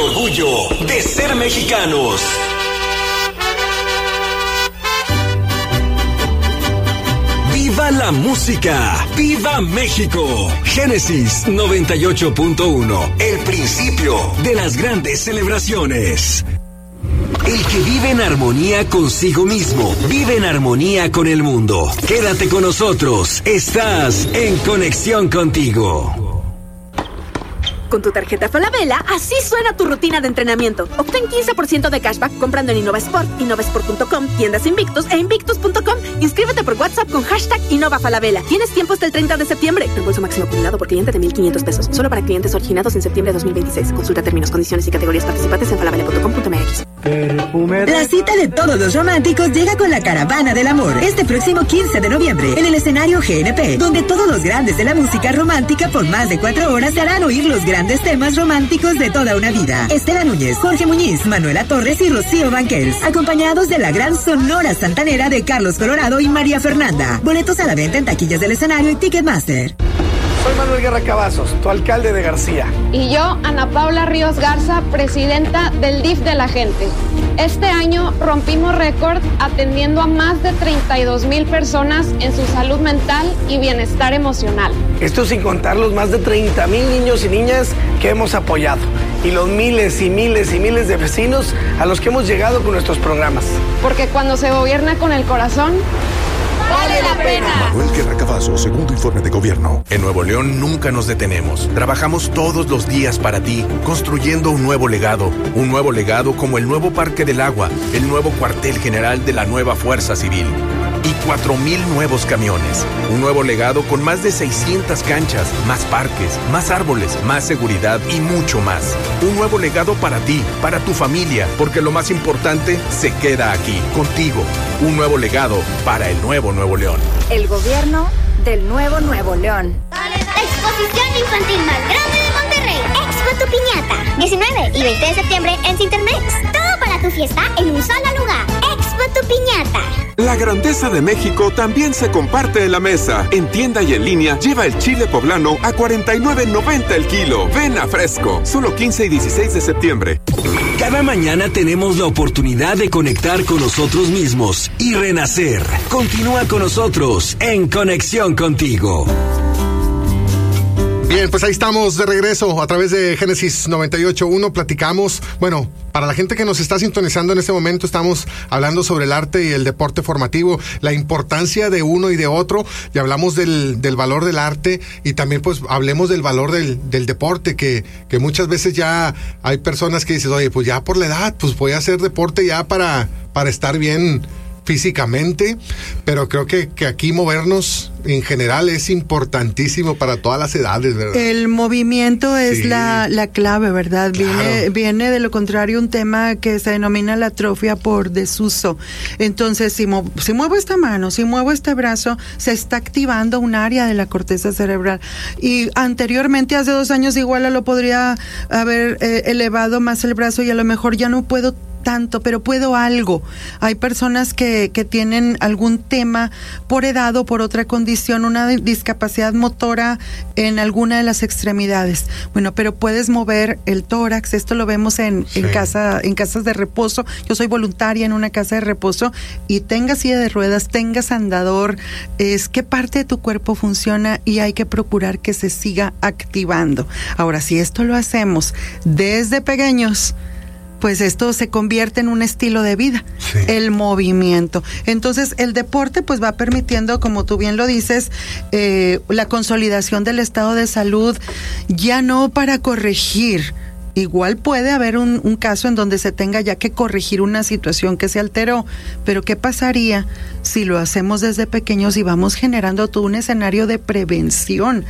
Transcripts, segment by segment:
orgullo de ser mexicanos. ¡Viva la música! ¡Viva México! Génesis 98.1. El principio de las grandes celebraciones. El que vive en armonía consigo mismo, vive en armonía con el mundo. Quédate con nosotros. Estás en Conexión Contigo. Con tu tarjeta Falabella, así suena tu rutina de entrenamiento. Obtén 15% de cashback comprando en InnovaSport, innovasport.com, tiendas Invictus e invictus.com. Inscríbete por WhatsApp con hashtag InnovaFalabella. Tienes tiempo hasta el 30 de septiembre. Reembolso máximo acumulado por cliente de $1,500. Solo para clientes originados en septiembre de 2026. Consulta términos, condiciones y categorías participantes en falabella.com.mx. La cita de todos los románticos llega con la Caravana del Amor. Este próximo 15 de noviembre, en el escenario GNP, donde todos los grandes de la música romántica por más de 4 horas te harán oír los grandes temas románticos de toda una vida. Estela Núñez, Jorge Muñiz, Manuela Torres y Rocío Banquels, acompañados de la gran Sonora Santanera de Carlos Colorado y María Fernanda. Boletos a la venta en taquillas del escenario y Ticketmaster. Soy Manuel Guerra Cavazos, tu alcalde de García. Y yo, Ana Paula Ríos Garza, presidenta del DIF de la gente. Este año rompimos récord atendiendo a más de 32,000 personas en su salud mental y bienestar emocional. Esto sin contar los más de 30,000 niños y niñas que hemos apoyado y los miles y miles y miles de vecinos a los que hemos llegado con nuestros programas. Porque cuando se gobierna con el corazón, ¡vale la pena! Manuel Guerra Cavazos, segundo informe de gobierno. En Nuevo León nunca nos detenemos. Trabajamos todos los días para ti, construyendo un nuevo legado. Un nuevo legado como el nuevo Parque del Agua, el nuevo cuartel general de la nueva Fuerza Civil. Y 4,000 nuevos camiones. Un nuevo legado con más de 600 canchas, más parques, más árboles, más seguridad y mucho más. Un nuevo legado para ti, para tu familia, porque lo más importante se queda aquí, contigo. Un nuevo legado para el nuevo Nuevo León. El gobierno del nuevo Nuevo León. Exposición infantil más grande de Monterrey. Expo Tu Piñata. 19 y 20 de septiembre en Cintermex. Todo para tu fiesta en un solo lugar. Expo Tu Piñata. La grandeza de México también se comparte en la mesa. En tienda y en línea, lleva el chile poblano a $49.90 el kilo. Ven a Fresco, solo 15 y 16 de septiembre. Cada mañana tenemos la oportunidad de conectar con nosotros mismos y renacer. Continúa con nosotros en Conexión Contigo. Bien, pues ahí estamos de regreso a través de Génesis 98.1. Platicamos, bueno, para la gente que nos está sintonizando en este momento, estamos hablando sobre el arte y el deporte formativo, la importancia de uno y de otro, y hablamos del valor del arte, y también pues hablemos del valor del deporte, que muchas veces ya hay personas que dicen, oye, pues ya por la edad, pues voy a hacer deporte ya para estar bien físicamente, pero creo que aquí movernos en general es importantísimo para todas las edades, ¿verdad? El movimiento es la clave, ¿verdad? Claro. Viene de lo contrario un tema que se denomina la atrofia por desuso. Entonces, si muevo esta mano, si muevo este brazo, se está activando un área de la corteza cerebral. Y anteriormente, hace 2 años, igual lo podría haber elevado más el brazo y a lo mejor ya no puedo tanto, pero puedo algo. Hay personas que tienen algún tema por edad o por otra condición, una discapacidad motora en alguna de las extremidades. Bueno, pero puedes mover el tórax. Esto lo vemos en casas de reposo. Yo soy voluntaria en una casa de reposo, y tengas silla de ruedas, tengas andador, es qué parte de tu cuerpo funciona y hay que procurar que se siga activando. Ahora, si esto lo hacemos desde pequeños, pues esto se convierte en un estilo de vida, el movimiento. Entonces, el deporte pues va permitiendo, como tú bien lo dices, la consolidación del estado de salud, ya no para corregir. Igual puede haber un caso en donde se tenga ya que corregir una situación que se alteró, pero ¿qué pasaría si lo hacemos desde pequeños y vamos generando todo un escenario de prevención?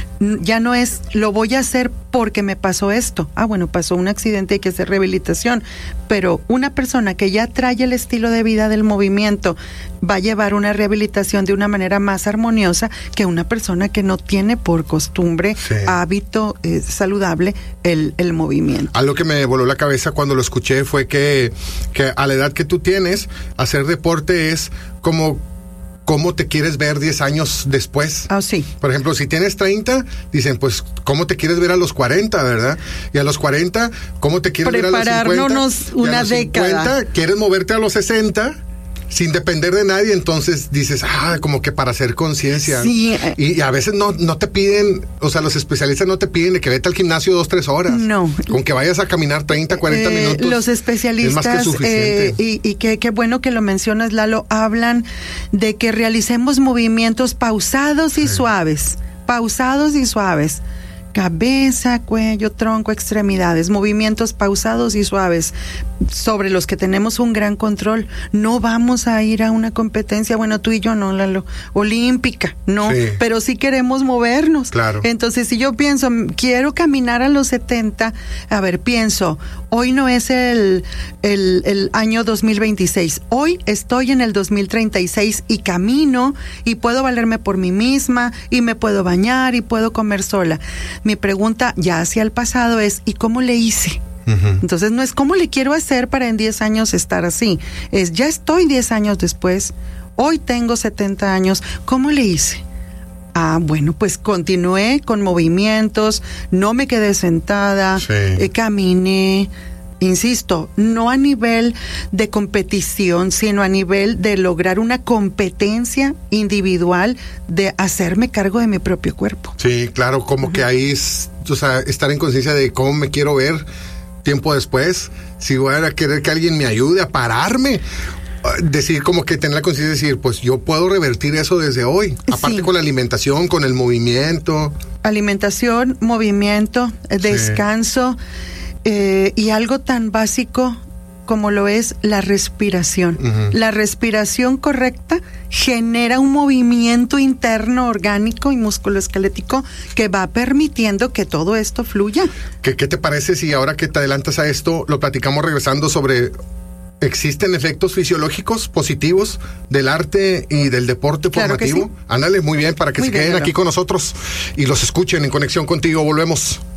Ya no es, lo voy a hacer porque me pasó esto. Bueno, pasó un accidente, hay que hacer rehabilitación. Pero una persona que ya trae el estilo de vida del movimiento va a llevar una rehabilitación de una manera más armoniosa que una persona que no tiene por costumbre, hábito saludable, el movimiento. Algo que me voló la cabeza cuando lo escuché fue que a la edad que tú tienes, hacer deporte es como cómo te quieres ver 10 años después. Sí. Por ejemplo, si tienes 30, dicen, pues, ¿cómo te quieres ver a los 40, verdad? Y a los 40, ¿cómo te quieres ver a los 50? Prepararnos una década. 50, quieres moverte a los 60 sin depender de nadie, entonces dices, como que para hacer conciencia. Sí. Y a veces no te piden, o sea, los especialistas no te piden que vete al gimnasio 2-3 horas. No. Con que vayas a caminar 30, 40 minutos. Los especialistas, es más que suficiente. y qué bueno que lo mencionas, Lalo, hablan de que realicemos movimientos pausados y suaves. Pausados y suaves. Cabeza, cuello, tronco, extremidades, movimientos pausados y suaves sobre los que tenemos un gran control. No vamos a ir a una competencia, bueno, tú y yo no, Lalo, olímpica, no, sí. Pero sí queremos movernos. Claro. Entonces, si yo pienso, quiero caminar a los 70, pienso, hoy no es el año 2026, hoy estoy en el 2036 y camino y puedo valerme por mí misma y me puedo bañar y puedo comer sola. Mi pregunta ya hacia el pasado es, ¿y cómo le hice? Uh-huh. Entonces no es cómo le quiero hacer para en 10 años estar así, es ya estoy 10 años después, hoy tengo 70 años, ¿cómo le hice? Bueno, pues continué con movimientos, no me quedé sentada, sí. Caminé. Insisto, no a nivel de competición, sino a nivel de lograr una competencia individual de hacerme cargo de mi propio cuerpo. Sí, claro, como que ahí estar en conciencia de cómo me quiero ver tiempo después, si voy a querer que alguien me ayude a pararme. Decir como que tener la conciencia de decir, pues yo puedo revertir eso desde hoy, aparte sí. Con la alimentación, con el movimiento. Alimentación, movimiento, descanso. Sí. Y algo tan básico como lo es la respiración. Uh-huh. La respiración correcta genera un movimiento interno orgánico y musculoesquelético que va permitiendo que todo esto fluya. ¿Qué te parece si ahora que te adelantas a esto, lo platicamos regresando sobre... ¿Existen efectos fisiológicos positivos del arte y del deporte formativo? Sí. Ándale, muy bien, para que muy se queden aquí con nosotros y los escuchen en Conexión Contigo. Volvemos.